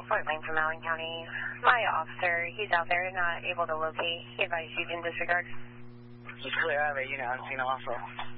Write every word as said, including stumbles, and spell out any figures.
Fort Wayne from Allen County. My officer, he's out there, not able to locate. He advised you can disregard. He's clear of it, you know, I've seen him also.